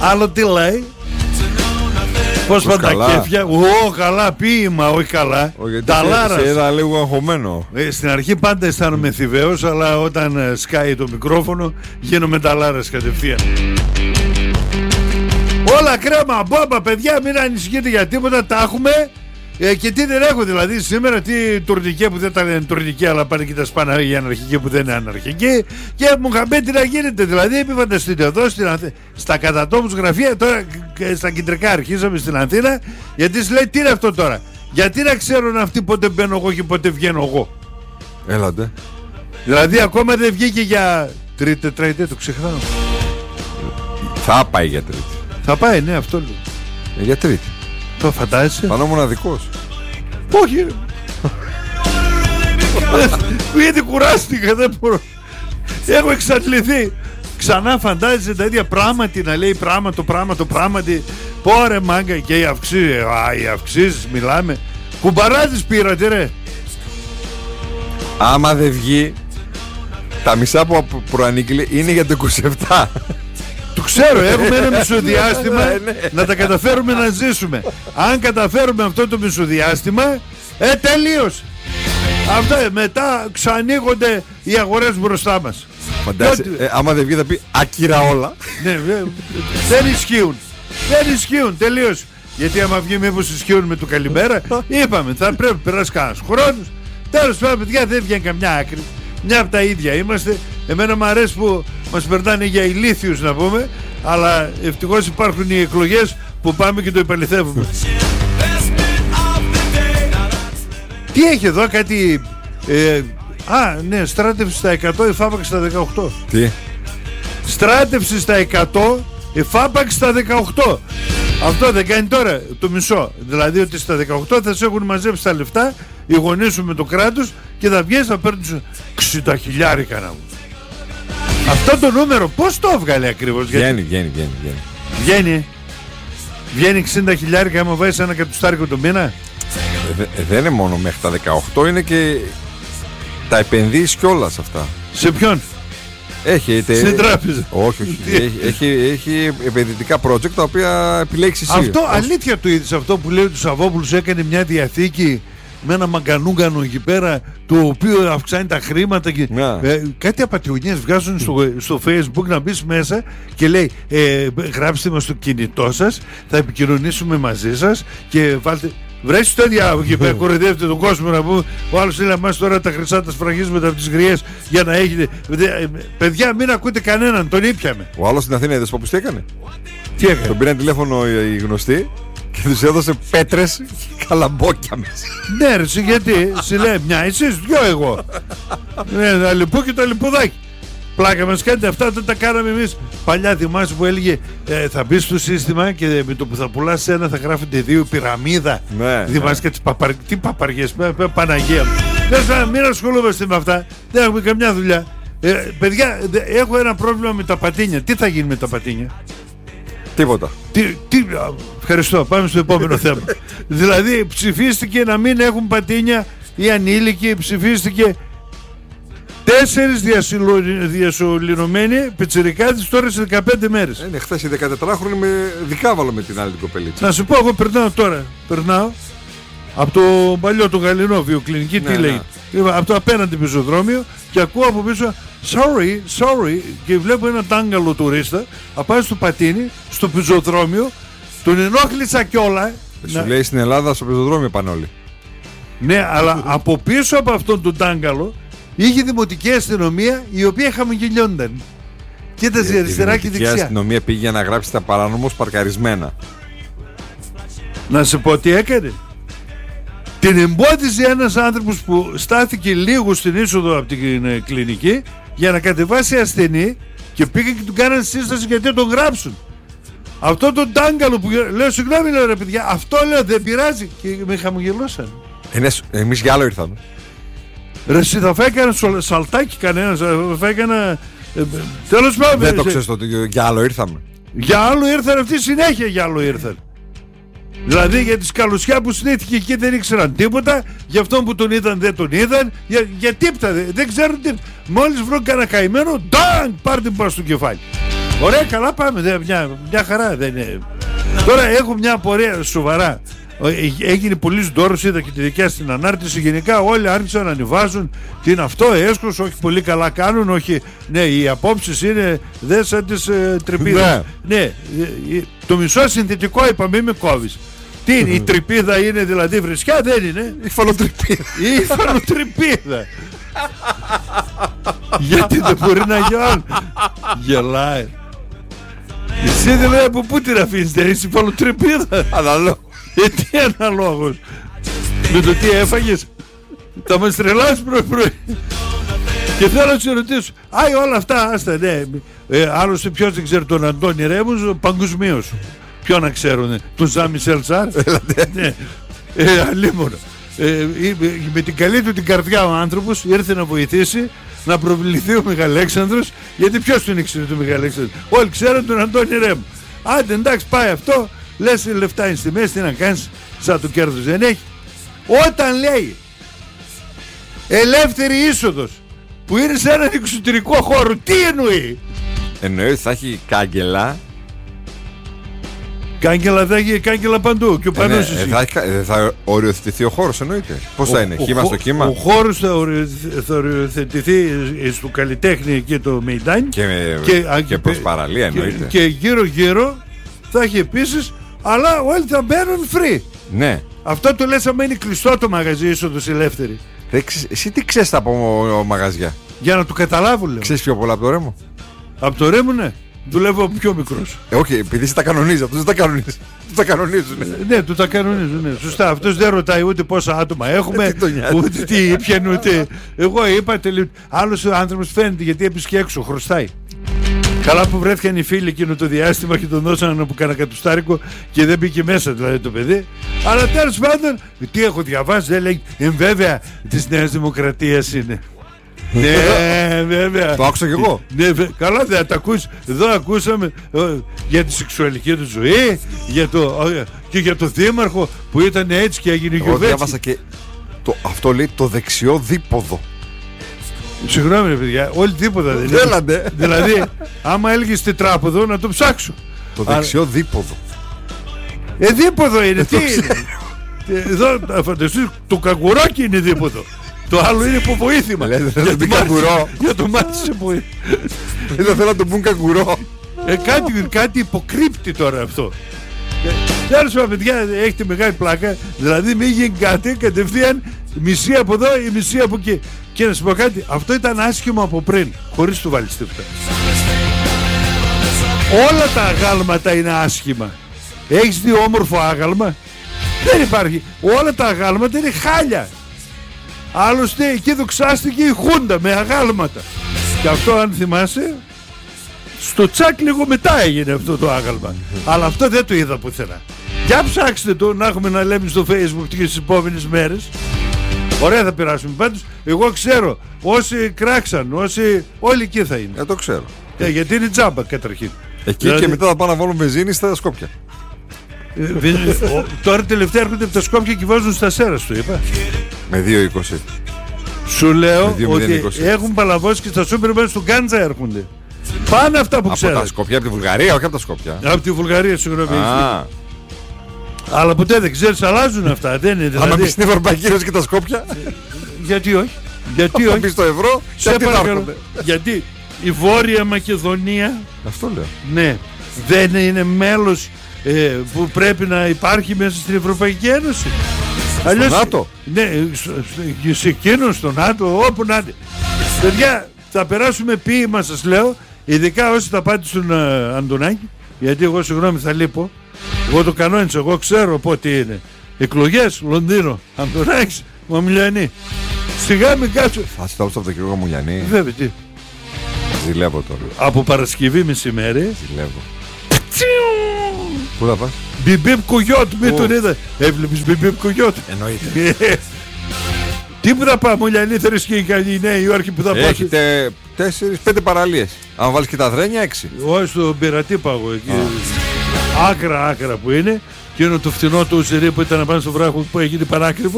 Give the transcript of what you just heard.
Άλλο τι λέει. Πώς πάνε τα κέφια. Καλά ποίημα, όχι καλά. Ταλάρας. Σε είδα λίγο αγχωμένο. Στην αρχή πάντα αισθάνομαι θηβαίος, αλλά όταν σκάει το μικρόφωνο γίνομαι ταλάρας κατευθείαν. Όλα κρέμα, μπόμπα, παιδιά, μην ανησυχείτε για τίποτα, τα έχουμε. Και τι δεν έχω δηλαδή σήμερα, τι τουρνικέ που δεν ήταν τουρνικέ, αλλά πάνε και τα σπάνα για αναρχική που δεν είναι αναρχική. Και Μουχαμπέτη να γίνεται, δηλαδή μην φανταστείτε εδώ στα κατατόπους γραφεία. Τώρα στα κεντρικά αρχίσαμε στην Αθήνα. Γιατί σου λέει τι είναι αυτό τώρα. Γιατί να ξέρουν αυτοί πότε μπαίνω εγώ και πότε βγαίνω εγώ. Έλατε. Δηλαδή ακόμα δεν βγήκε για τρίτη, τετραετία, το ξεχνάω. Θα πάει για τρίτη. Θα πάει, ναι, αυτό λέω. Για τρίτη. Το φαντάζεσαι. Πανώ μοναδικός. Όχι. Ήδη κουράστηκα, δεν μπορώ. Έχω εξαντληθεί. Ξανά φαντάζεσαι τα ίδια πράγματι να λέει το πράγματι. Πόρε μάγκα και οι αυξήσεις μιλάμε. Κουμπαράζεις πήρατε ρε. Άμα δεν βγει, τα μισά που προανήκει είναι για το 27. Το ξέρω, έχουμε ένα μισοδιάστημα να τα καταφέρουμε να ζήσουμε. Αν καταφέρουμε αυτό το μισοδιάστημα, τελείωσε. Αυτά μετά ξανοίγονται οι αγορές μπροστά μας. Φαντάζεσαι, άμα δεν βγει θα πει άκυρα όλα. Ναι, δεν ισχύουν, τελείωσε. Γιατί άμα βγει μήπως ισχύουν με το καλημέρα. Είπαμε, θα πρέπει να περάσει κανένας χρόνος. Τέλος πάντων, παιδιά, δεν βγαίνει καμιά άκρη. Μια από τα ίδια είμαστε. Εμένα μου αρέσει που μας περνάνε για ηλίθιους να πούμε. Αλλά ευτυχώς υπάρχουν οι εκλογές που πάμε και το επαληθεύουμε. Τι έχει εδώ κάτι ναι, στράτευση στα 100, εφάπαξ στα 18. Τι? Στράτευση στα 100, εφάπαξ στα 18. Αυτό δεν κάνει τώρα το μισό. Δηλαδή ότι στα 18 θα σε έχουν μαζέψει τα λεφτά οι γονείς σου με το κράτος και θα βγαίνεις να παίρνεις 60 χιλιάρικα να μου. Αυτό το νούμερο πώς το έβγαλε ακριβώς? Βγαίνει 60 χιλιάρικα άμα βάζεις ένα κατουστάρικο το μήνα. Δεν είναι μόνο μέχρι τα 18, είναι και τα επενδύσεις κιόλας αυτά. Σε ποιον? Στην τράπεζα. Όχι. Έχει επενδυτικά project τα οποία επιλέξεις εσύ. Αυτό αλήθεια του είδες αυτό που λέει ότι ο Σαββόπουλος έκανε μια διαθήκη με ένα μαγκανούγκανο εκεί πέρα, το οποίο αυξάνει τα χρήματα και, κάτι απατιουνιές βγάζουν στο Facebook να μπεις μέσα και λέει γράψτε μας στο κινητό σας, θα επικοινωνήσουμε μαζί σας και βάλτε. Βρέσεις το διάβολο και κοροϊδεύετε τον κόσμο να πούμε. Ο άλλος λέει εμάς τώρα τα χρυσά τα σφραγίζουμε από τις γριές για να έχετε. Παιδιά, μην ακούτε κανέναν, τον ήπιαμε. Ο άλλος στην Αθήνα είδες πως τι έκανε? Τι έκανε? Τον πήραν τηλέφωνο οι γνωστοί και τους έδωσε πέτρες και καλαμπόκια μέσα. Ναι ρε, γιατί σου λέει μια εσείς, δυο εγώ. Ναι, αλυπού και το αλιπουδάκι. Πλάκα μας κάνετε, αυτά δεν τα κάναμε εμείς. Παλιά θυμάσαι που έλεγε θα μπεις στο σύστημα και με το που θα πουλάς ένα θα γράφεται 2 πυραμίδα. Ναι, θυμάσαι και τι παπαριές, Παναγία μου. Μην ασχολούμαστε με αυτά, δεν έχουμε καμιά δουλειά. Παιδιά, έχω ένα πρόβλημα με τα πατίνια. Τι θα γίνει με τα πατίνια? Τίποτα. Ευχαριστώ, πάμε στο επόμενο θέμα. Δηλαδή ψηφίστηκε να μην έχουν πατίνια οι ανήλικοι, ψηφίστηκε 4 διασωληνωμένοι πιτσιρικάδες τώρα σε 15 μέρες. Είναι χθες η 14χρονη με δικάβαλο με την άλλη την κοπελίτσα. Να σου πω, εγώ περνάω από το παλιό το γαλλινό βιοκλινική, τι λέει, από το απέναντι πεζοδρόμιο και ακούω από πίσω sorry και βλέπω ένα τάγκαλο τουρίστα να πάει στο πατίνι, στο πεζοδρόμιο, τον ενόχλησα κιόλα. Σου λέει στην Ελλάδα στο πεζοδρόμιο πάνε όλοι. Ναι, αλλά από πίσω από αυτόν τον τάγκαλο είχε δημοτική αστυνομία η οποία χαμογελιόνταν. Κοίταζε αριστερά και δεξιά. Η αστυνομία πήγε να γράψει τα παρανόμως παρκαρισμένα. Να σε πω τι έκανε. Την εμπόδιζε ένας άνθρωπος που στάθηκε λίγο στην είσοδο από την κλινική για να κατεβάσει ασθενή και πήγε και του κάνανε σύσταση γιατί τον γράψουν. Αυτό τον τάγκαλο που λέω συγγνώμη λέω ρε παιδιά, αυτό λέω δεν πειράζει και με χαμογελώσαν. Εμείς για άλλο ήρθαμε. Ρε εσύ θα φέκανε σαλτάκι κανένας, θα φέκανε. Τέλος πάντων. Δεν το ξέρεις ότι για άλλο ήρθαμε. Για άλλο ήρθαν αυτοί συνέχεια, για άλλο ήρθαν. Δηλαδή για τη σκαλουσιά που συνήθηκε εκεί δεν ήξεραν τίποτα, για αυτόν που τον είδαν δεν τον είδαν, για τίποτα δεν ξέρουν τίποτα. Μόλις βρουν κανένα καημένο, ντάγκ, πάρ' την πάνω στο κεφάλι. Ωραία, καλά πάμε. Μια χαρά δεν είναι. Τώρα έχω μια απορία σοβαρά. Έγινε πολλής ντόρος, είδα και τη δικιά στην ανάρτηση. Γενικά όλοι άρχισαν να ανεβάζουν τι είναι αυτό, έσχος, όχι πολύ καλά κάνουν, όχι. Ναι, οι απόψεις είναι δε σαν τις τρυπίδες. Ναι, το μισό συνθετικό είπα, μην με κόβεις. Τι είναι, η τρυπίδα είναι δηλαδή βρισιά, δεν είναι. Η φαλοτρυπίδα. Η φαλοτρυπίδα. Γιατί δεν μπορεί να γιώνει. Γελάει. Εσύ δηλαδή από πού την αφήνεις, δεν είσαι η φαλοτρυπίδα. Αναλόγω. Τι αναλόγως. Με το τι έφαγες. Θα μας τρελάσεις πρωί. Και θέλω να σε ρωτήσω. Όλα αυτά άστα, ναι. Άλλωστε ποιος δεν ξέρει τον Αντώνη Ρέμους παγκοσμίως. Ποιο να ξέρουνε. Τον Ζαν Σελτσάρ. Ναι. Αλίμονα. Με την καλή του την καρδιά ο άνθρωπος ήρθε να βοηθήσει να προβληθεί ο Μεγαλέξανδρος. Γιατί ποιος τον ήξερε τον Μεγαλέξανδρο. Όλοι ξέρουν τον Αντώνη Ρέμου. Άντε εντάξει, πάει αυτό. Λες λεφτά είναι στη μέση, τι να κάνεις, σαν το κέρδος δεν έχει. Όταν λέει ελεύθερη είσοδος που είναι σε έναν εξωτερικό χώρο, τι εννοεί? Εννοεί ότι θα έχει κάγκελα. Κάγκελα θα έχει, κάγκελα παντού. Και ο Πανός θα οριοθετηθεί ο χώρος, εννοείται. Πώς θα είναι, κύμα στο κύμα. Ο χώρος θα οριοθετηθεί στο καλλιτέχνη και το Μεϊντάνι και προς παραλία, εννοείται. Και γύρω γύρω θα έχει επίσης, αλλά όλοι θα μπαίνουν free. Ναι. Αυτό το λες άμα είναι κλειστό το μαγαζί είσοδος ελεύθερη. Εσύ τι ξέρεις από μαγαζιά? Για να το καταλάβουν, λέω. Ξέρεις πιο πολλά από το Ρέμο? Από το Ρέμο, ναι. Δουλεύω πιο μικρός. Όχι, επειδή εσύ τα κανονίζεις, αυτούς δεν τα κανονίζεις. Του τα κανονίζουν. Ναι, του τα κανονίζουν. Ναι. Σωστά. Αυτός δεν ρωτάει ούτε πόσα άτομα έχουμε, ούτε τι ήπιαν, ούτε. Εγώ είπα άλλος ο άνθρωπος φαίνεται γιατί έπεισε και έξω, χρωστάει. Καλά που βρέθηκαν οι φίλοι εκείνο το διάστημα και τον δώσαν από κανένα κατουστάρικο και δεν μπήκε μέσα δηλαδή το παιδί. Αλλά τέλος πάντων, τι έχω διαβάσει, δεν λέει, βέβαια της Νέας Δημοκρατίας είναι. Ναι, βέβαια. Το άκουσα κι εγώ. Ναι, καλά, δεν τα ακούσει. Εδώ ακούσαμε για τη σεξουαλική του ζωή, και για το δήμαρχο που ήταν έτσι και έγινε γιουβέτσι. Εγώ διάβασα και αυτό λέει το δεξιό δίποδο. Συγγνώμη ρε παιδιά, όλοι τίποτα δεν είναι. Δηλαδή, άμα έλεγες τετράποδο να το ψάξω. Το δεξιό δίποδο. Δίποδο είναι, τι είναι. Εδώ θα φανταστείς, το καγκουράκι είναι δίποδο. Το άλλο είναι υποβοήθημα. Για το μάτι σε βοήθημα. Δεν θέλω να το πούν καγκουρό. Κάτι υποκρύπτει τώρα αυτό. Τέλος πάντων, παιδιά, έχετε μεγάλη πλάκα. Δηλαδή μην γίνει κάτι κατευθείαν μισή από εδώ ή μισή από εκεί. Και να σου πω κάτι, αυτό ήταν άσχημο από πριν, χωρίς του βάλεις τίποτα. Όλα τα αγάλματα είναι άσχημα. Έχεις δει όμορφο άγαλμα? Δεν υπάρχει. Όλα τα αγάλματα είναι χάλια. Άλλωστε εκεί δοξάστηκε η Χούντα με αγάλματα. Και αυτό αν θυμάσαι, στο τσάκ λίγο μετά έγινε αυτό το άγαλμα. Αλλά αυτό δεν το είδα πουθενά. Για ψάξτε το να έχουμε να λέμε στο Facebook και στις επόμενες μέρες. Ωραία θα περάσουμε. Πάντως εγώ ξέρω όσοι κράξαν, όσοι όλοι εκεί θα είναι. Το ξέρω. Γιατί είναι τζάμπα καταρχήν. Εκεί δηλαδή... και μετά θα πάνε να βάλουν βενζίνη στα Σκόπια. Τώρα τελευταία έρχονται από τα Σκόπια και βάζουν στα Σέρας, του είπα. Με 2,20. Σου λέω ότι έχουν παλαβώσει και στα σούπερ μάρκετ του Γκάντζα έρχονται. Πάνε αυτά που ξέρετε. Από τα Σκόπια, από τη Βουλγαρία, όχι από τα Σκόπια. Από τη Βουλγαρία, συγγνώμη. Αλλά ποτέ δεν ξέρεις, αλλάζουν αυτά. Δεν είναι δηλαδή. Αν μπει στην Ευρωπαϊκή Ένωση και τα Σκόπια. Γιατί όχι? Γιατί όχι? Μπει στο ευρώ, γιατί η Βόρεια Μακεδονία. Αυτό λέω. Ναι, δεν είναι μέλος που πρέπει να υπάρχει μέσα στην Ευρωπαϊκή Ένωση. Στο ΝΑΤΟ. Ναι, σε εκείνο, στο ΝΑΤΟ, όπου να είναι. Παιδιά, θα περάσουμε ποίημα, σας λέω. Ειδικά όσοι θα πάτε στον Αντωνάκη. Γιατί εγώ συγγνώμη θα λείπω. Εγώ το κανόνισα, εγώ ξέρω πότε είναι. Εκλογές, Λονδίνο, Αντωνάκης, Μαμουλιανή. Σιγά μην κάτσω. Θα στάλω στο Κύριο Μαμουλιανή. Βέβαια, τι. Ζηλεύω τώρα. Από Παρασκευή μεσημέρι. Ζηλεύω. Πού θα πας? Μπιμπιμ Κουγιότ, μην τον είδα. Έβλεπες Μπιμπιμ Κουγιότ? Εννοείται. Τι που θα πάμε, Μουλιανή, θέλεις και η Νέα Υόρκη που θα πάμε? Έχετε 4-5 παραλίες. Αν βάλεις και τα Δρένια, 6. Όχι, στο Πειρατή πάγω εκεί. Άκρα που είναι. Και είναι το φτηνό του Ουζερί που ήταν πάνω στο βράχο που έγινε πανάκριβο.